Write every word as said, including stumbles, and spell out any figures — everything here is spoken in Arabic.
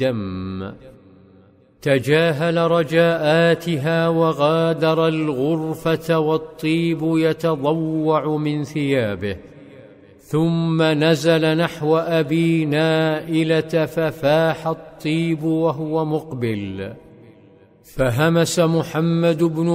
دم. تجاهل رجاءاتها وغادر الغرفة والطيب يتضوع من ثيابه، ثم نزل نحو أبي نائلة ففاح الطيب وهو مقبل، فهمس محمد بن